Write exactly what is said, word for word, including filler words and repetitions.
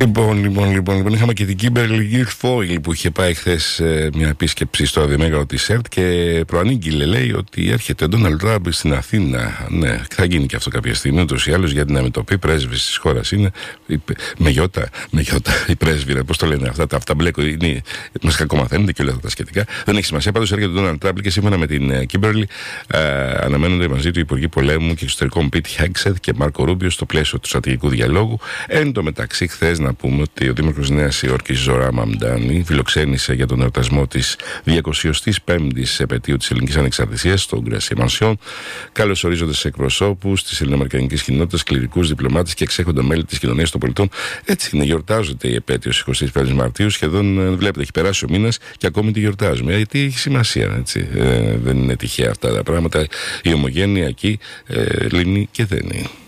Λοιπόν, λοιπόν, λοιπόν, λοιπόν, είχαμε και την Κίμπερλι Γκίλφόιλ που είχε πάει χθες ε, μια επίσκεψη στο Αδιαμέγαρο της ΕΡΤ και προανήγγειλε, λέει, ότι έρχεται ο Ντόναλντ Τραμπ στην Αθήνα. Ναι, θα γίνει και αυτό κάποια στιγμή, ούτως ή άλλως, γιατί να με το πει, πρέσβης της χώρας είναι. Με γιώτα, με γιώτα, η πρέσβυρα, πώς το λένε αυτά, τα αυτά μπλέκο, είναι, μας κακομαθαίνονται και όλα αυτά τα σχετικά. Δεν έχει σημασία. Πάντως έρχεται ο Ντόναλντ Τραμπ και σύμφωνα με την Κίμπερλι ε, αναμένονται μαζί του οι υπουργοί πολέμου και εξωτερικών Πιτ Χέγκσετ και Μάρκο Ρούμπιο στο πλαίσιο του στρατηγικού διαλόγου. Εν τω μεταξύ, χθες να πούμε ότι ο Δήμαρχος Νέας Υόρκης Ζορά Μαμντάνη φιλοξένησε για τον εορτασμό της διακοσιοστής πέμπτης επετείου της ελληνικής ανεξαρτησίας στο Γκρασιέ Μανσιόν, καλωσορίζοντας εκπροσώπους της ελληνοαμερικανικής κοινότητας, κληρικούς, διπλωμάτες και εξέχοντα μέλη της κοινωνίας των πολιτών. Έτσι είναι, γιορτάζεται η επέτειος εικοστή πέμπτη Μαρτίου. Σχεδόν, βλέπετε, έχει περάσει ο μήνας και ακόμη τη γιορτάζουμε. Γιατί έχει σημασία, έτσι. Ε, δεν είναι τυχαία αυτά τα πράγματα. Η ομογένεια εκεί ε, λύνει και δεν είναι.